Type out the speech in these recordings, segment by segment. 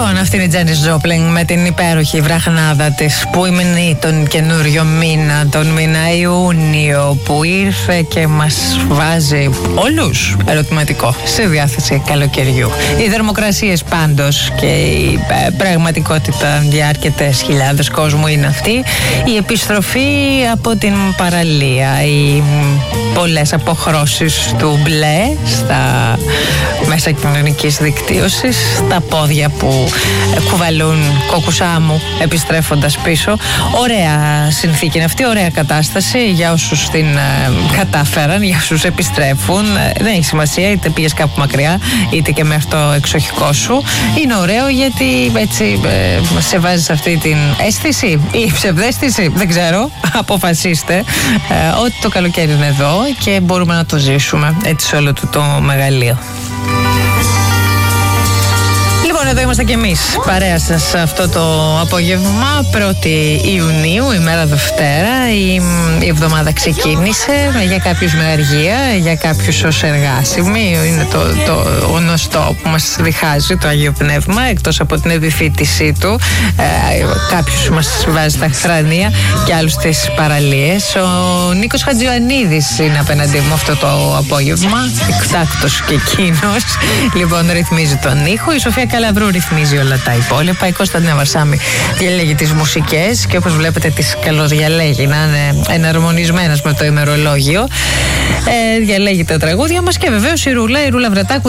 Λοιπόν, αυτή είναι η Τζένις Τζόπλινγκ με την υπέροχη βραχνάδα της που υμνεί τον καινούριο μήνα, τον μήνα Ιούνιο, που ήρθε και μας βάζει όλους ερωτηματικό σε διάθεση καλοκαιριού. Οι θερμοκρασίες πάντως και η πραγματικότητα για αρκετές χιλιάδες κόσμου είναι αυτή. Η επιστροφή από την παραλία, οι πολλές αποχρώσεις του μπλε στα μέσα κοινωνικής δικτύωσης, τα πόδια που κουβαλούν κόκκους άμμου επιστρέφοντας πίσω. Ωραία συνθήκη είναι αυτή, ωραία κατάσταση για όσους την κατάφεραν, για όσους επιστρέφουν. Δεν έχει σημασία είτε πήγες κάπου μακριά είτε και μέχρι το εξοχικό σου. Είναι ωραίο γιατί έτσι σε βάζει σε αυτή την αίσθηση ή ψευδαίσθηση, δεν ξέρω, αποφασίστε, ότι το καλοκαίρι είναι εδώ και μπορούμε να το ζήσουμε έτσι σε όλο το μεγαλείο. Λοιπόν, εδώ είμαστε κι εμείς παρέα σας αυτό το απόγευμα, 1η Ιουνίου, ημέρα Δευτέρα. Η εβδομάδα ξεκίνησε για κάποιους με αργία, για κάποιους ως εργάσιμοι. Είναι το γνωστό που μας διχάζει το Αγίο Πνεύμα, εκτός από την επιφύτησή του. Κάποιους μας βάζει στα χρανία και άλλους στις παραλίες. Ο Νίκος Χατζιωαννίδης είναι απέναντί μου αυτό το απόγευμα, εκτάκτος και εκείνος. Λοιπόν, ρυθμίζει τον ήχο. Η Σοφία Καλαβρού ρυθμίζει όλα τα υπόλοιπα. Η Κωνσταντίνα Βαρσάμι διαλέγει τις μουσικές και όπως βλέπετε τις καλοδιαλέγει, να είναι εναρμονισμένες με το ημερολόγιο. Διαλέγει τα τραγούδια μας και βεβαίως η Ρούλα Βρετάκου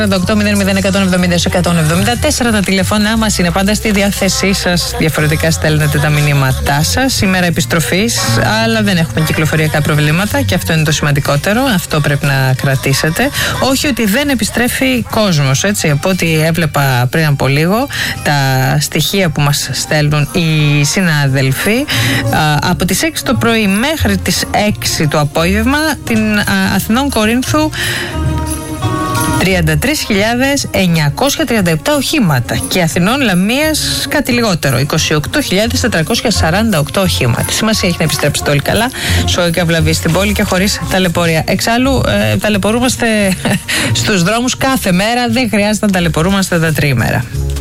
2-10-48-00-170-174. Τα τηλεφώνά μας είναι πάντα στη διάθεσή σας. Διαφορετικά στέλνετε τα μηνύματά σας. Ημέρα επιστροφής, αλλά δεν έχουμε κυκλοφοριακά προβλήματα και αυτό είναι το σημαντικότερο. Αυτό πρέπει να κρατήσετε. Όχι ότι δεν επιστρέφει κόσμος, έτσι. Από ό,τι έβλεπα πριν από λίγο, τα στοιχεία που μας στέλνουν οι συνάδελφοι, από τις 6 το πρωί μέχρι τις 6 το απόγευμα, την Αθηνών Κορίνθου 33.937 οχήματα και Αθηνών Λαμίας κάτι λιγότερο, 28.448 οχήματα. Σημασία έχει να επιστρέψετε όλοι καλά, σώη και αυλαβή στην πόλη και χωρίς ταλαιπωρία. Εξάλλου, ταλαιπωρούμαστε στους δρόμους κάθε μέρα, δεν χρειάζεται να ταλαιπωρούμαστε τα τρίμερα.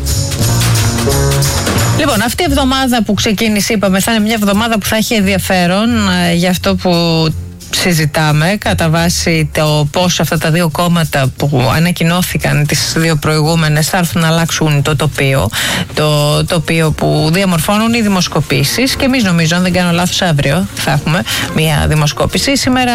Λοιπόν, αυτή η εβδομάδα που ξεκίνησε, είπαμε, θα είναι μια εβδομάδα που θα έχει ενδιαφέρον για αυτό που συζητάμε, κατά βάση το πώς αυτά τα δύο κόμματα που ανακοινώθηκαν τις δύο προηγούμενες θα έρθουν να αλλάξουν το τοπίο. Το τοπίο που διαμορφώνουν οι δημοσκοπήσεις και εμείς, νομίζω, αν δεν κάνω λάθος, αύριο θα έχουμε μια δημοσκόπηση. Σήμερα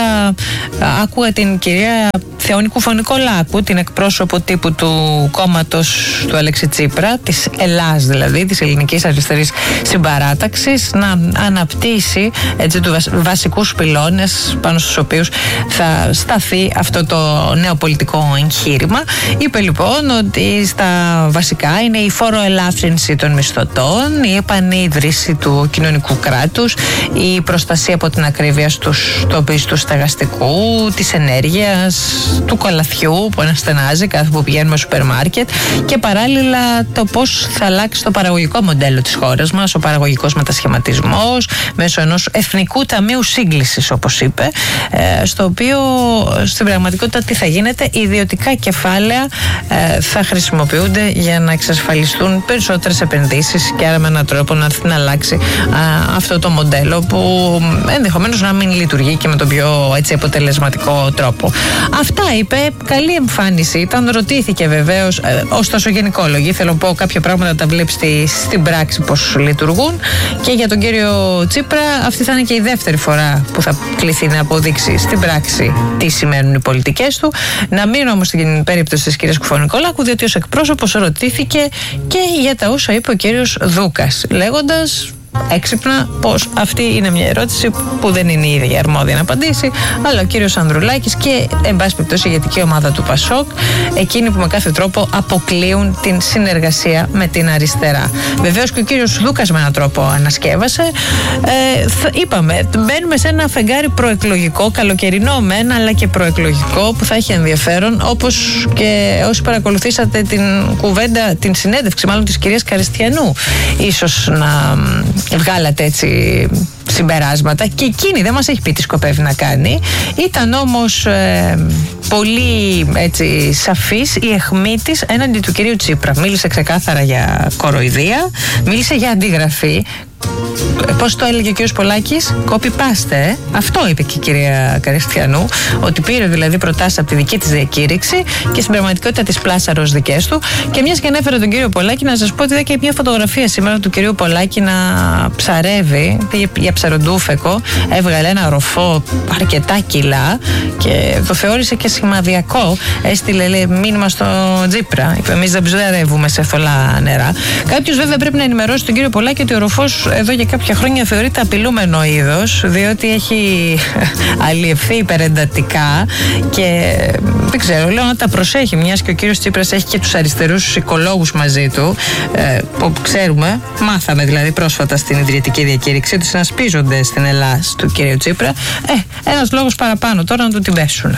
άκουγα την κυρία Θεόνη Κουφωνικολάκου, την εκπρόσωπο τύπου του κόμματος του Αλέξη Τσίπρα, της Ελλάς δηλαδή, της Ελληνικής Αριστερής Συμπαράταξης, να αναπτύσσει έτσι τους βασικούς πυλώνες πάνω στους οποίους θα σταθεί αυτό το νέο πολιτικό εγχείρημα. Είπε λοιπόν ότι στα βασικά είναι η φοροελάφρυνση των μισθωτών, η επανίδρυση του κοινωνικού κράτους, η προστασία από την ακρίβεια στους τομείς του στεγαστικού, της ενέργειας, του καλαθιού που αναστενάζει κάθε που πηγαίνουμε στο σούπερ μάρκετ και παράλληλα το πώς θα αλλάξει το παραγωγικό μοντέλο της χώρας μας, ο παραγωγικός μετασχηματισμός μέσω ενός εθνικού ταμείου σύγκλησης, όπως είπε, στο οποίο στην πραγματικότητα τι θα γίνεται, οι ιδιωτικά κεφάλαια θα χρησιμοποιούνται για να εξασφαλιστούν περισσότερες επενδύσεις και άρα με έναν τρόπο να έρθει να αλλάξει αυτό το μοντέλο που ενδεχομένως να μην λειτουργεί και με τον πιο έτσι αποτελεσματικό τρόπο. Αυτά είπε, καλή εμφάνιση ήταν, ρωτήθηκε βεβαίως, ωστόσο γενικόλογοι, θέλω να πω κάποια πράγματα τα βλέπεις στην πράξη πώς λειτουργούν και για τον κύριο Τσίπρα αυτή θα είναι και η δεύτερη φορά που θα κληθεί να αποδείξει στην πράξη τι σημαίνουν οι πολιτικές του. Να μείνω όμως στην περίπτωση της κυρίας Κουφωνικολάκου, διότι ως εκπρόσωπος ρωτήθηκε και για τα όσα είπε ο κύριος Δούκας, λέγοντας έξυπνα πως αυτή είναι μια ερώτηση που δεν είναι η ίδια αρμόδια να απαντήσει, αλλά ο κύριος Ανδρουλάκης και εν πάση περιπτώσει η ηγετική ομάδα του ΠΑΣΟΚ, εκείνοι που με κάθε τρόπο αποκλείουν την συνεργασία με την αριστερά. Βεβαίως και ο κύριος Δούκας με έναν τρόπο ανασκεύασε. Είπαμε, μπαίνουμε σε ένα φεγγάρι προεκλογικό, καλοκαιρινό μεν, αλλά και προεκλογικό που θα έχει ενδιαφέρον, όπως και όσοι παρακολουθήσατε την κουβέντα, την συνέντευξη μάλλον της κυρίας Καριστιανού, ίσως να βγάλατε έτσι συμπεράσματα και εκείνη δεν μας έχει πει τι σκοπεύει να κάνει. Ήταν όμως πολύ έτσι σαφής η αιχμή της έναντι του κυρίου Τσίπρα. Μίλησε ξεκάθαρα για κοροϊδία, μίλησε για αντιγραφή. Πώς το έλεγε ο κύριος Πολάκης, copy-paste, αυτό είπε και η κυρία Καριστιανού, ότι πήρε δηλαδή προτάσεις από τη δική της διακήρυξη και στην πραγματικότητα τις πλάσαρε ως δικές του. Και μιας και ανέφερε τον κύριο Πολάκη, να σας πω ότι είδα και μια φωτογραφία σήμερα του κυρίου Πολάκη να ψαρεύει, πήγε για ψαροντούφεκο, έβγαλε ένα ροφό αρκετά κιλά και το θεώρησε και σημαδιακό. Έστειλε, λέει, μήνυμα στο Τσίπρα, είπε, εμείς δεν ψαρεύουμε σε θολά νερά. Κάποιος βέβαια πρέπει να ενημερώσει τον κύριο Πολάκη ότι ο ροφός εδώ για κάποια χρόνια θεωρείται απειλούμενο είδος, διότι έχει αλλιευθεί υπερεντατικά και δεν ξέρω, λέω να τα προσέχει, μιας και ο κύριος Τσίπρας έχει και τους αριστερούς οικολόγους μαζί του, που ξέρουμε, μάθαμε δηλαδή πρόσφατα στην ιδρυτική διακήρυξη ότι συνασπίζονται στην Ελλάδα του κύριου Τσίπρα. Ένας λόγος παραπάνω τώρα να του την πέσουν.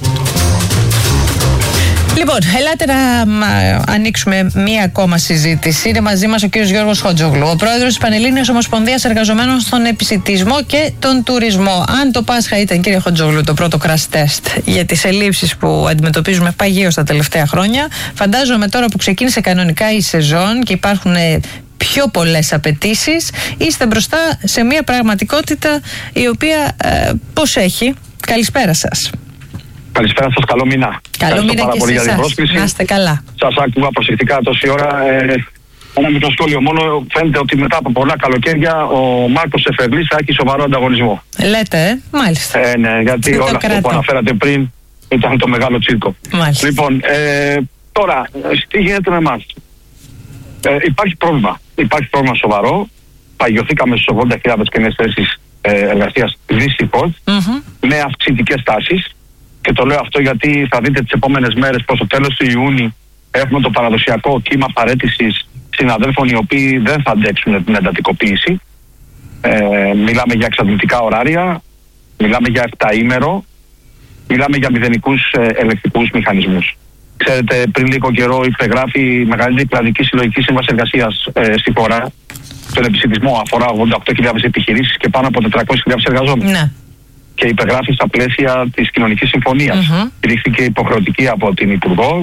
Λοιπόν, ελάτε να ανοίξουμε μία ακόμα συζήτηση. Είναι μαζί μας ο κύριος Γιώργος Χοντζόγλου, ο πρόεδρος της Πανελλήνιας Ομοσπονδίας Εργαζομένων στον Επισιτισμό και τον Τουρισμό. Αν το Πάσχα ήταν, κύριε Χοντζόγλου, το πρώτο crash test για τις ελλείψεις που αντιμετωπίζουμε παγίως τα τελευταία χρόνια, φαντάζομαι τώρα που ξεκίνησε κανονικά η σεζόν και υπάρχουν πιο πολλές απαιτήσεις, είστε μπροστά σε μία πραγματικότητα η οποία πώς έχει. Καλησπέρα σας. Καλησπέρα σας, καλό μήνα. Καλό μήνα και σε εσάς. Να είστε καλά. Σας άκουγα προσεκτικά τόση ώρα. Ένα μικρό σχόλιο μόνο. Φαίνεται ότι μετά από πολλά καλοκαίρια ο Μάρκος Εφευλής θα έχει σοβαρό ανταγωνισμό. Λέτε, μάλιστα. Ναι, γιατί όλα αυτά που αναφέρατε πριν ήταν το μεγάλο τσίρκο. Μάλιστα. Λοιπόν, τώρα, τι γίνεται με εμάς. Υπάρχει πρόβλημα. Υπάρχει πρόβλημα σοβαρό. Παγιωθήκαμε στους 80.000 καινές θέσεις εργασίας δυστυχώς, με αυξητικές τάσεις. Και το λέω αυτό γιατί θα δείτε τις επόμενες μέρες προς το τέλος του Ιούνιου έχουμε το παραδοσιακό κύμα παραίτησης συναδέλφων οι οποίοι δεν θα αντέξουν την εντατικοποίηση. Μιλάμε για εξαντλητικά ωράρια, μιλάμε για 7ήμερο, μιλάμε για μηδενικούς ελεκτικούς μηχανισμούς. Ξέρετε, πριν λίγο καιρό υπεγράφει η μεγαλύτερη κλαδική συλλογική σύμβαση εργασίας στη χώρα. Τον επισιτισμό αφορά 88.000 επιχειρήσεις και πάνω από 400.000 εργαζόμενους. Ναι. Και υπεγράφει στα πλαίσια της κοινωνικής συμφωνίας. Κηρύχθηκε υποχρεωτική από την Υπουργό.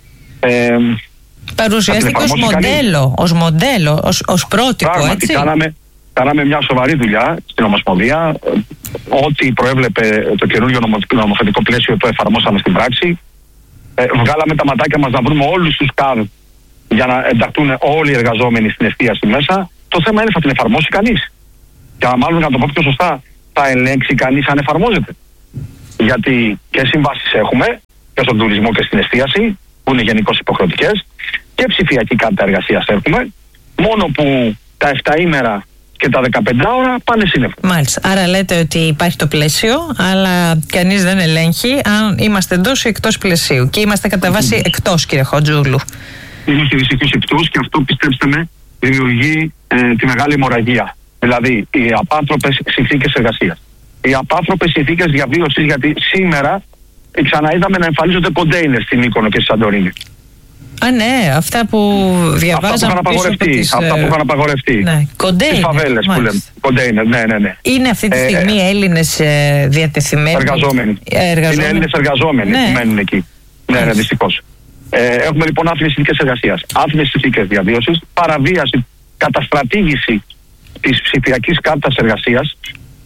Παρουσιάστηκε ως μοντέλο, ως πρότυπο, πράγματι, έτσι. Κάναμε μια σοβαρή δουλειά στην Ομοσπονδία. Ό,τι προέβλεπε το καινούργιο νομοθετικό πλαίσιο το εφαρμόσαμε στην πράξη. Βγάλαμε τα ματάκια μας να βρούμε όλους τους ΚΑΔ για να ενταχθούν όλοι οι εργαζόμενοι στην εστίαση μέσα. Το θέμα είναι θα την εφαρμόσει κανείς. Και μάλλον να το πω πιο σωστά, θα ελέγξει κανείς αν εφαρμόζεται. Γιατί και συμβάσεις έχουμε και στον τουρισμό και στην εστίαση, που είναι γενικώς υποχρεωτικές, και ψηφιακή κάρτα εργασίας έχουμε, μόνο που τα 7ήμερα και τα 15 ώρα πάνε σύννεφο. Μάλιστα. Άρα λέτε ότι υπάρχει το πλαίσιο, αλλά κανείς δεν ελέγχει αν είμαστε εντός ή εκτός πλαισίου. Και είμαστε κατά βάση εκτός, κύριε Χοντζόγλου. Είμαστε δυστυχώς εκτός και αυτό, πιστέψτε με, δημιουργεί τη μεγάλη αιμορραγία. Δηλαδή, οι απάνθρωπες συνθήκες εργασίας. Οι απάνθρωπες συνθήκες διαβίωσης, γιατί σήμερα ξαναείδαμε να εμφανίζονται κοντέινερ στην Μύκονο και στη Σαντορίνη. Α, ναι, αυτά που διαβάζαμε. Αυτά που είχαν απαγορευτεί. Ναι. Κοντέινερ. Τις φαβέλες που λέμε. Κοντέινερ, ναι. Είναι αυτή τη στιγμή Έλληνες διατεθειμένοι. Εργαζόμενοι. Είναι Έλληνες εργαζόμενοι που μένουν εκεί. Ναι, δυστυχώς. Έχουμε λοιπόν άθλιες συνθήκες εργασίας, άθλιες συνθήκες διαβίωσης, παραβίαση, καταστρατήγηση της ψηφιακής κάρτας εργασίας.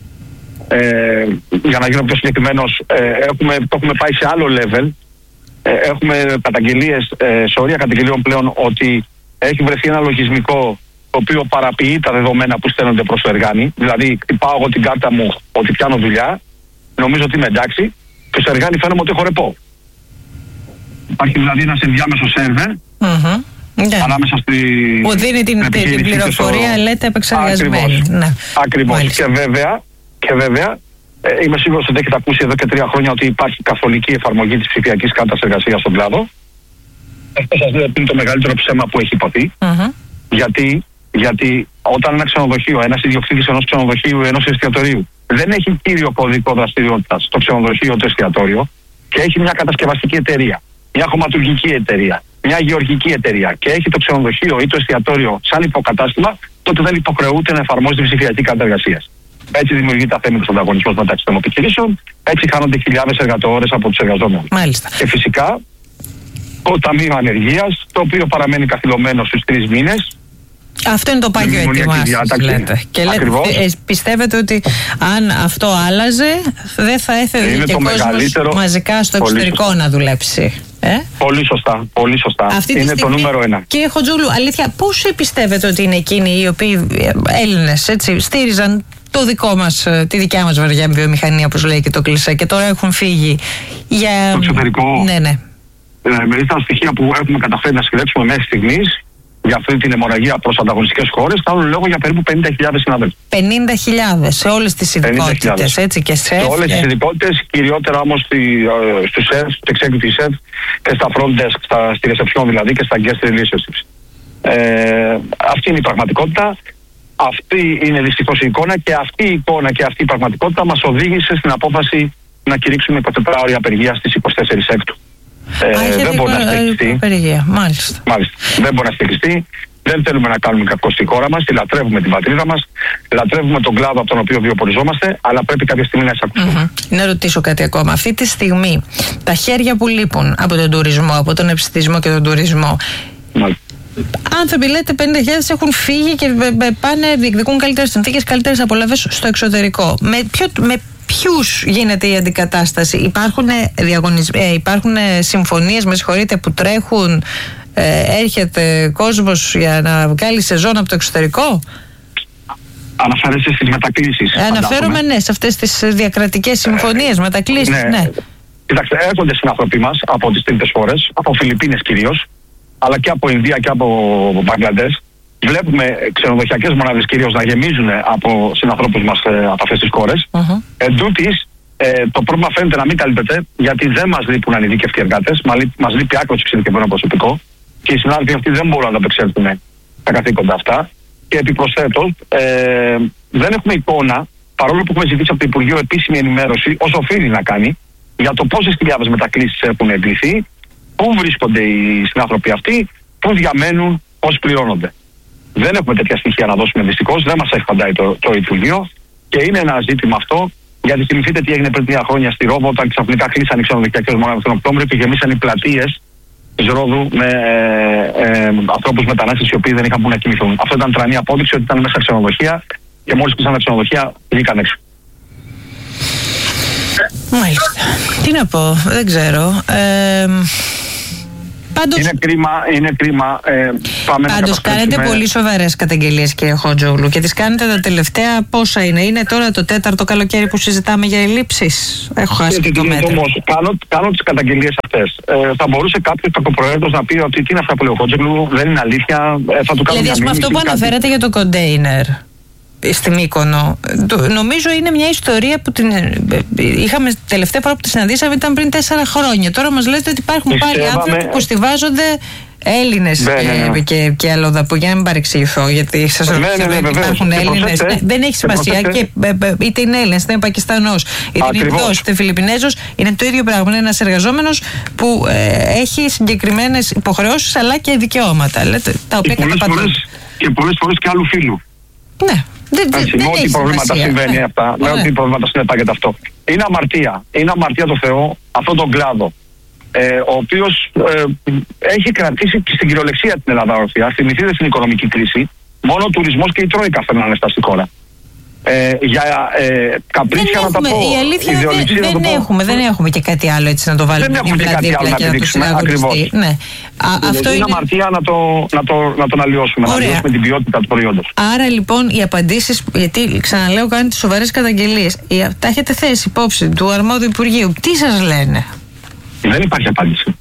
Για να γίνω πιο συγκεκριμένος, το έχουμε πάει σε άλλο level. Έχουμε καταγγελίες, σωρία καταγγελίων πλέον, ότι έχει βρεθεί ένα λογισμικό το οποίο παραποιεί τα δεδομένα που στέλνονται προς το εργάνη. Δηλαδή, χτυπάω εγώ την κάρτα μου ότι πιάνω δουλειά, νομίζω ότι είμαι εντάξει, και στο εργάνη φαίνομαι ότι έχω ρεπό. Υπάρχει δηλαδή ένας ενδιάμεσος σερβερ ανάμεσα στη. Που δίνει την πληροφορία, λέτε, επεξεργασμένη. Ακριβώς. Και βέβαια, είμαι σίγουρος ότι έχετε ακούσει εδώ και 3 χρόνια ότι υπάρχει καθολική εφαρμογή της ψηφιακής κάρτας εργασίας στον κλάδο. Αυτό σας λέω ότι είναι το μεγαλύτερο ψέμα που έχει υποθεί. Γιατί όταν ένα ξενοδοχείο, ένας ιδιοκτήτης ενός ξενοδοχείου ή ενός εστιατορίου δεν έχει κύριο κωδικό δραστηριότητας στο ξενοδοχείο, το εστιατόριο, και έχει μια κατασκευαστική εταιρεία, μια χωματουργική εταιρεία, μια γεωργική εταιρεία και έχει το ξενοδοχείο ή το εστιατόριο σαν υποκατάστημα, τότε δεν υποχρεούται να εφαρμόζει την ψηφιακή κάρτα εργασίας. Έτσι δημιουργείται αθέμητος ανταγωνισμός μεταξύ των επιχειρήσεων, έτσι χάνονται χιλιάδες εργατόρες από τους εργαζόμενους. Μάλιστα. Και φυσικά το Ταμείο Ανεργίας, το οποίο παραμένει καθυλωμένο στους 3 μήνες. Αυτό είναι το πάγιο έτοιμά σας, λέτε. Και πιστεύετε ότι αν αυτό άλλαζε, δεν θα έθετε και κόσμος μαζικά στο εξωτερικό να δουλέψει. Πολύ σωστά, πολύ σωστά. Είναι το νούμερο 1. Κύριε Χοντζόγλου, αλήθεια, πόσοι πιστεύετε ότι είναι εκείνοι οι οποίοι Έλληνες στήριζαν το δικό μας, τη δικιά μας βαριά βιομηχανία, όπως λέει και το κλισέ, και τώρα έχουν φύγει για... Το εξωτερικό. Ναι. Με τα στοιχεία που έχουμε καταφέρει να συλλέξουμε μέχρι στιγμής για αυτή την αιμορραγία προς ανταγωνιστικές χώρες, θα λόγο για περίπου 50.000 συναδέλφους. 50.000 σε όλες τις ειδικότητες, έτσι, και σε όλες τις ειδικότητες, κυριότερα όμως στους ΣΕΦ, στο executive ΣΕΦ και στα front desk, στη reception δηλαδή και στα guest relationships. Αυτή είναι η πραγματικότητα. Αυτή είναι δυστυχώς η εικόνα, και αυτή η εικόνα και αυτή η πραγματικότητα μας οδήγησε στην απόφαση να κηρύξουμε 24 ώρια απεργία στις 24 Έκτου. Δεν μπορεί να στοιχιστεί. Μάλιστα. Δεν μπορεί να στοιχιστεί. Δεν θέλουμε να κάνουμε κακό στη χώρα μας. Τη λατρεύουμε την πατρίδα μας. Λατρεύουμε τον κλάδο από τον οποίο βιοποριζόμαστε. Αλλά πρέπει κάποια στιγμή να εισακουστούμε. Να ρωτήσω κάτι ακόμα. Αυτή τη στιγμή, τα χέρια που λείπουν από τον τουρισμό, από τον επιστημισμό και τον τουρισμό. Άνθρωποι, λέτε, 50.000 έχουν φύγει και πάνε, διεκδικούν καλύτερες συνθήκες, καλύτερες απολαύσεις στο εξωτερικό. Με ποιους γίνεται η αντικατάσταση? Υπάρχουν συμφωνίες, με συγχωρείτε, που τρέχουν, έρχεται κόσμος για να βγάλει σεζόν από το εξωτερικό? Αναφέρεσαι στις μετακλήσεις? Αναφέρομαι, ναι, σε αυτές τις διακρατικές συμφωνίες, μετακλήσεις, ναι. Κοιτάξτε, έρχονται συνανθρωποί μας από τις τρίτες χώρες, από Φιλιππίνες κυρίως, αλλά και από Ινδία και από Μπαγκλαντές. Βλέπουμε ξενοδοχειακές μονάδες κυρίως να γεμίζουν από συνανθρώπους μας από αυτές τις χώρες. Εν τούτης, το πρόβλημα φαίνεται να μην καλύπτεται, γιατί δεν μας λείπουν ανειδίκευτοι εργάτες, μας λείπει άκρως εξειδικευμένο προσωπικό, και οι συνάδελφοι αυτοί δεν μπορούν να ανταπεξέλθουν τα καθήκοντα αυτά. Και επιπροσθέτως, δεν έχουμε εικόνα, παρόλο που έχουμε ζητήσει από το Υπουργείο επίσημη ενημέρωση, όσο οφείλει να κάνει, για το πόσες χιλιάδες μετακλήσεις έχουν εγκληθεί, πού βρίσκονται οι συνάνθρωποι αυτοί, πού διαμένουν, πώς πληρώνονται. Δεν έχουμε τέτοια στοιχεία να δώσουμε δυστυχώς, δεν μας έχει φαντάει το Υπουργείο, και είναι ένα ζήτημα αυτό, γιατί θυμηθείτε τι έγινε πριν 3 χρόνια στη Ρόδο, όταν ξαφνικά κλείσαν οι ξενοδοχειακές μονάδες τον Οκτώβριο και γεμίσαν οι πλατείες της Ρόδου με ανθρώπους μετανάστες οι οποίοι δεν είχαν που να κοιμηθούν. Αυτό ήταν τρανή απόδειξη ότι ήταν μέσα ξενοδοχεία, και μόλις κλείσαν τα ξενοδοχεία βγήκαν έξω. Μάλιστα. Τι να πω, δεν ξέρω. Είναι κρίμα. Πάντως κάνετε πολύ σοβαρές καταγγελίες, κύριε Χοντζόγλου, και τις κάνετε τα τελευταία πόσα είναι? Είναι τώρα το 4ο καλοκαίρι που συζητάμε για ελλείψεις? Έχω χάσει και το μέτρο. Κάνω τις καταγγελίες αυτές. Θα μπορούσε κάποιος κακοπροαίρετος να πει ότι τι είναι αυτά που λέει ο Χοντζόγλου, δεν είναι αλήθεια, θα του κάνω μια μήνυση. Αυτό που αναφέρατε για το κοντέινερ στη Μύκονο, νομίζω είναι μια ιστορία που είχαμε τελευταία φορά που τη συναντήσαμε ήταν πριν 4 χρόνια. Τώρα μας λέτε ότι υπάρχουν πάλι άνθρωποι που στιβάζονται, Έλληνες και αλλοδαπού, για να μην παρεξηγηθώ, γιατί σας ρωτήσω ότι υπάρχουν Έλληνες. Δεν έχει σημασία, και είτε είναι Έλληνες, είτε είναι Πακιστανός, είτε είναι Ινδός, είτε Φιλιππινέζος, είναι το ίδιο πράγμα. Είναι ένας εργαζόμενος που έχει συγκεκριμένες υποχρεώσεις αλλά και δικαιώματα, τα οποία καταπατούν. Και πολλές φορές και άλλου φίλου. Ναι. Με ό,τι προβλήματα συμβαίνει αυτά, με ό,τι προβλήματα συνεπάγεται αυτό. Είναι αμαρτία. Είναι αμαρτία το Θεό αυτόν τον κλάδο, ο οποίος έχει κρατήσει και στην κυριολεξία την Ελλάδα όρθια. Θυμηθείτε στην οικονομική κρίση, μόνο ο τουρισμός και η Τρόικα φέρνανε στα στη χώρα. Για καπρίσια να τα πω. Η αλήθεια δεν έχουμε και κάτι άλλο έτσι να το βάλουμε δίπλα και να το συναγωνιστεί. Αυτό είναι αμαρτία να τον αλλοιώσουμε, να αλλοιώσουμε την ποιότητα του προϊόντος. Άρα λοιπόν οι απαντήσεις, γιατί ξαναλέω κάνετε σοβαρές καταγγελίες, τα έχετε θέσει υπόψη του αρμόδιου Υπουργείου, τι σας λένε? Δεν υπάρχει απάντηση.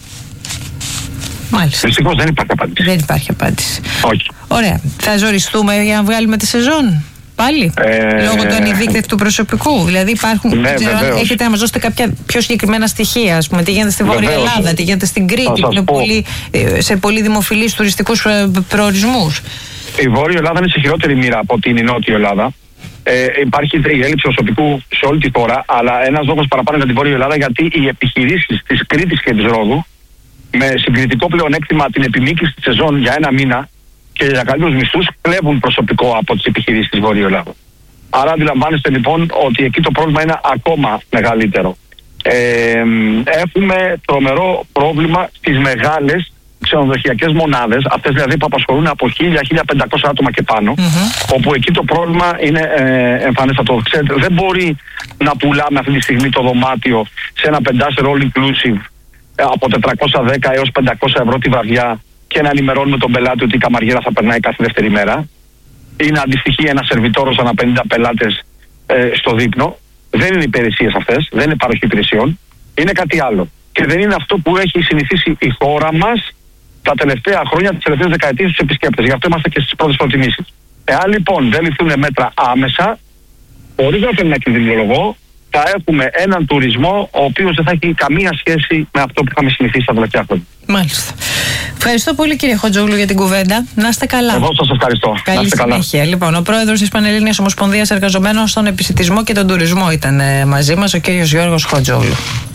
Μάλιστα. Δυστυχώς δεν υπάρχει απάντηση. Δεν υπάρχει απάντηση. Όχι. Ωραία. Θα ζοριστούμε για να βγάλουμε τη σεζόν πάλι, λόγω του ανειδίκευτου προσωπικού? Δηλαδή υπάρχουν, έχετε να μας δώσετε κάποια πιο συγκεκριμένα στοιχεία, ας πούμε, τι γίνεται στη Βόρεια Ελλάδα, τι γίνεται στην Κρήτη, που είναι σε πολύ δημοφιλείς τουριστικούς προορισμούς. Η Βόρεια Ελλάδα είναι σε χειρότερη μοίρα από την Νότια Ελλάδα. Υπάρχει η έλλειψη προσωπικού σε όλη τη χώρα, αλλά ένας λόγος παραπάνω για τη Βόρεια Ελλάδα, γιατί οι επιχειρήσεις της Κρήτης και της Ρόδου, με συγκριτικό πλεονέκτημα την επιμήκυση της σεζόν για 1 μήνα και για καλούς μισθούς κλέβουν προσωπικό από τις επιχειρήσεις της Βορείου Ελλάδος. Άρα αντιλαμβάνεστε λοιπόν ότι εκεί το πρόβλημα είναι ακόμα μεγαλύτερο. Έχουμε τρομερό πρόβλημα στις μεγάλες ξενοδοχειακές μονάδες, αυτές δηλαδή που απασχολούν από 1.000-1.500 άτομα και πάνω, όπου εκεί το πρόβλημα είναι εμφανέστατο. Ξέρετε, δεν μπορεί να πουλάμε αυτή τη στιγμή το δωμάτιο σε ένα 5-στερ all inclusive από 410 έως 500 ευρώ τη βραδιά και να ενημερώνουμε τον πελάτη ότι η καμαριέρα θα περνάει κάθε δεύτερη μέρα ή να αντιστοιχεί ένα σερβιτόρος ανά 50 πελάτες στο δείπνο. Δεν είναι υπηρεσίες αυτές, δεν είναι παροχή υπηρεσιών, είναι κάτι άλλο. Και δεν είναι αυτό που έχει συνηθίσει η χώρα μας τα τελευταία χρόνια, τις τελευταίες δεκαετίες στους επισκέπτες. Γι' αυτό είμαστε και στις πρώτες προτιμήσεις. Εάν λοιπόν δεν ληφθούν μέτρα άμεσα, χωρίς να θέλω να κινδυνολογώ, θα έχουμε έναν τουρισμό ο οποίος δεν θα έχει καμία σχέση με αυτό που είχαμε συνηθίσει τα τελευταία χρόνια. Μάλιστα. Ευχαριστώ πολύ κύριε Χοντζόγλου για την κουβέντα. Να είστε καλά. Εγώ σας ευχαριστώ. Καλή συνέχεια. Λοιπόν, ο πρόεδρος της Πανελλήνιας Ομοσπονδίας Εργαζομένων στον Επισιτισμό και τον Τουρισμό ήταν μαζί μας, ο κύριος Γιώργος Χοντζόγλου.